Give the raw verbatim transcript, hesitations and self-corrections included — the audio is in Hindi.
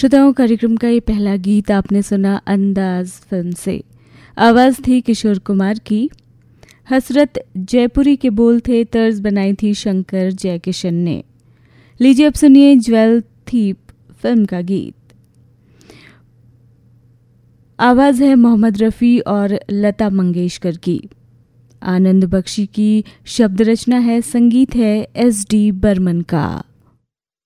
श्रोताओं, कार्यक्रम का ये पहला गीत आपने सुना अंदाज फिल्म से। आवाज़ थी किशोर कुमार की। हसरत जयपुरी के बोल थे, तर्ज बनाई थी शंकर जयकिशन ने। लीजिए अब सुनिए ज्वेल थीप फिल्म का गीत। आवाज़ है मोहम्मद रफ़ी और लता मंगेशकर की। आनंद बख्शी की शब्द रचना है, संगीत है एस डी बर्मन का।